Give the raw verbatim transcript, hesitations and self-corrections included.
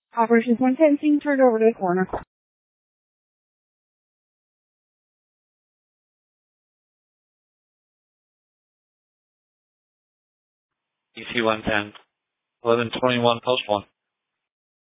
Operations one ten, being turned over to the coroner. E C one ten, eleven twenty-one, post one.